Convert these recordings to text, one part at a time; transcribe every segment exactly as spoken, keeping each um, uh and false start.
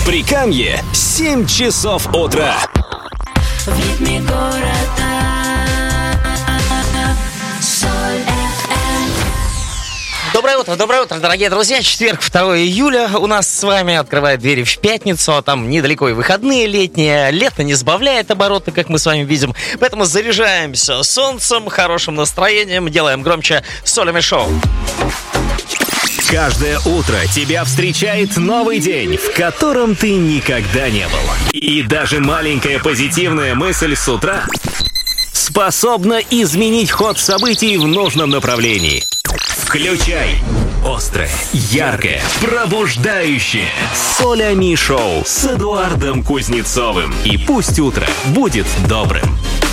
В Прикамье семь часов утра. В ритме города. Доброе утро, доброе утро, дорогие друзья. Четверг, второго июля у нас с вами. Открывает двери в пятницу, а там недалеко и выходные летние. Лето не сбавляет обороты, как мы с вами видим. Поэтому заряжаемся солнцем, хорошим настроением, делаем громче Солями Шоу. Каждое утро тебя встречает новый день, в котором ты никогда не был. И даже маленькая позитивная мысль с утра способна изменить ход событий в нужном направлении. Включай острое, яркое, пробуждающее Солями Шоу с Эдуардом Кузнецовым. И пусть утро будет добрым.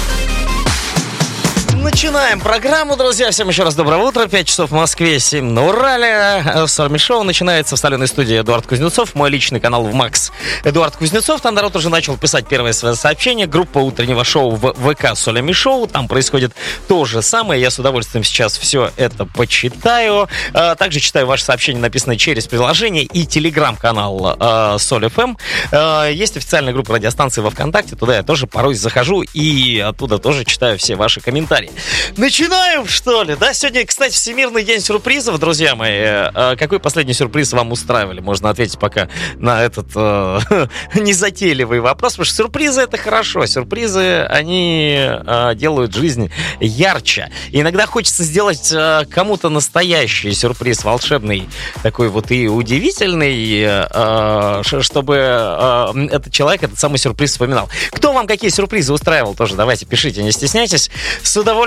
Начинаем программу, друзья. Всем еще раз доброе утро. пять часов в Москве, семь на Урале. Солями Шоу начинается в соленой студии Эдуард Кузнецов. Мой личный канал в Макс Эдуард Кузнецов. Там народ уже начал писать первое свое сообщение. Группа утреннего шоу в ВК Солями Шоу. Там происходит то же самое. Я с удовольствием сейчас все это почитаю. Также читаю ваши сообщения, написанные через приложение и телеграм-канал Соль эф эм. Есть официальная группа радиостанции во ВКонтакте. Туда я тоже порой захожу и оттуда тоже читаю все ваши комментарии. Начинаем, что ли? Да, сегодня, кстати, Всемирный день сюрпризов, друзья мои. Какой последний сюрприз вам устраивали? Можно ответить пока на этот э, незатейливый вопрос, потому что сюрпризы — это хорошо. Сюрпризы, они э, делают жизнь ярче. И иногда хочется сделать э, кому-то настоящий сюрприз, волшебный, такой вот и удивительный, э, чтобы э, этот человек этот самый сюрприз вспоминал. Кто вам какие сюрпризы устраивал тоже? Давайте, пишите, не стесняйтесь. С удовольствием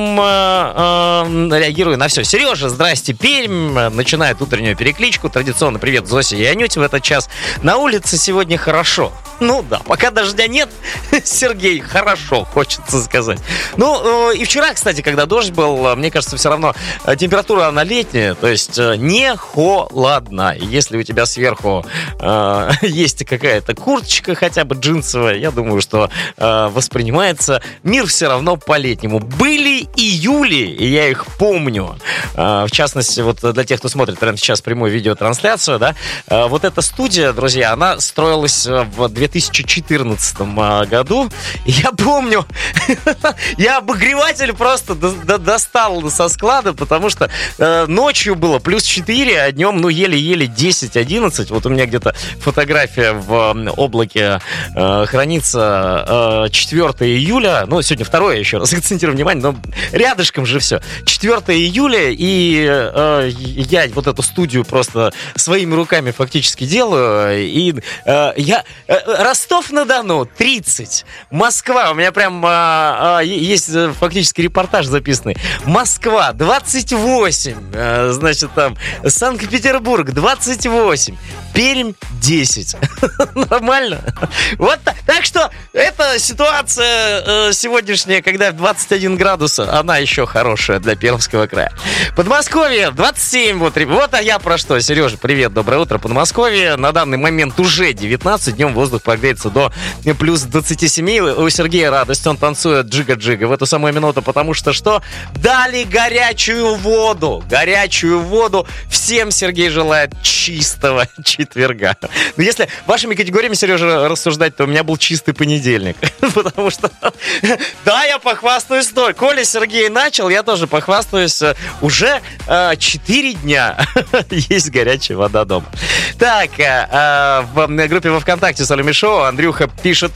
э, э, реагирую на все. Сережа, здрасте, Пермь. Начинает утреннюю перекличку. Традиционно привет Зосе и Анюте в этот час. На улице сегодня хорошо. Ну да, пока дождя нет, Сергей, хорошо, хочется сказать. Ну, э, и вчера, кстати, когда дождь был, мне кажется, все равно температура она летняя, то есть э, не холодно. И если у тебя сверху э, есть какая-то курточка, хотя бы джинсовая, я думаю, что э, воспринимается мир все равно по-летнему. Были июли, и я их помню. Э, в частности, вот для тех, кто смотрит прямо сейчас прямую видеотрансляцию, да, э, вот эта студия, друзья, она строилась в две тысячи четырнадцатом году. И я помню, я обогреватель просто до- до- достал со склада, потому что э, ночью было плюс четыре, а днем, ну, еле-еле десять-одиннадцать. Вот у меня где-то фотография в э, облаке э, хранится э, четвёртого июля. Ну, сегодня второе, еще раз акцентирую внимание, но рядышком же все. четвёртого июля, и э, я вот эту студию просто своими руками фактически делаю. И э, я... Э, Ростов-на-Дону тридцать. Москва, у меня прям а, а, есть фактически репортаж записанный. Москва двадцать восемь. А, значит, там Санкт-Петербург двадцать восемь. Пермь десять. Нормально? Вот так. Так что эта ситуация э, сегодняшняя, когда двадцать один градус, она еще хорошая для Пермского края. Подмосковье двадцать семь. Вот, вот, а я про что? Сережа, привет, доброе утро. Подмосковье на данный момент уже девятнадцать. Днем воздух прогреется до плюс двадцать семь. У Сергея радость, он танцует джига-джига в эту самую минуту, потому что что? Дали горячую воду. Горячую воду. Всем Сергей желает чистого четверга. Но если вашими категориями, Сережа, рассуждать, то у меня был чистый понедельник. Потому что, да, я похвастаюсь той. Коля Сергей начал, я тоже похвастаюсь. Уже э, четыре дня есть горячая вода дома. Так, э, в группе во ВКонтакте Солями Шоу Андрюха пишет: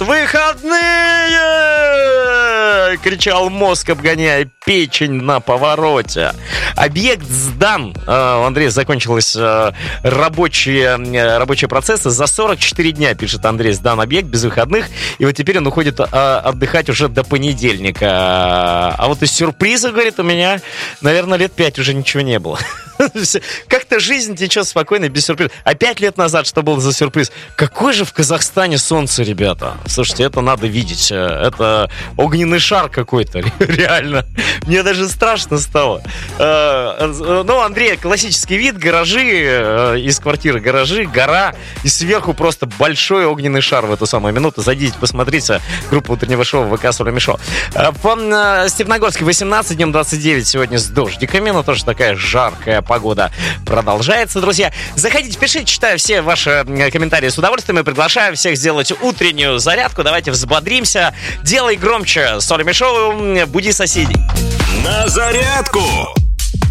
«Выходные!» Кричал мозг, обгоняя печень на повороте. Объект сдан. У Андрея закончились рабочие, рабочие процессы. За сорок четыре дня, пишет Андрей, сдан объект без выходных. И вот теперь он уходит отдыхать уже до понедельника. А вот из сюрприза, говорит, у меня, наверное, лет пять уже ничего не было. Как-то жизнь течет спокойно, без сюрприза. А пять лет назад что было за сюрприз? Какой же в Казахстане солнце, ребята? Слушайте, это надо видеть. Это огненный шар жар какой-то, реально. Мне даже страшно стало. Ну, Андрей, классический вид, гаражи, из квартиры гаражи, гора, и сверху просто большой огненный шар в эту самую минуту. Зайдите, посмотрите группу утреннего шоу ВК Соля Мишо. В Степногорске восемнадцать, днем двадцать девять, сегодня с дождиками, но тоже такая жаркая погода продолжается, друзья. Заходите, пишите, читаю все ваши комментарии с удовольствием и приглашаю всех сделать утреннюю зарядку. Давайте взбодримся. Делай громче. Соля Мишо, буди соседей. На зарядку!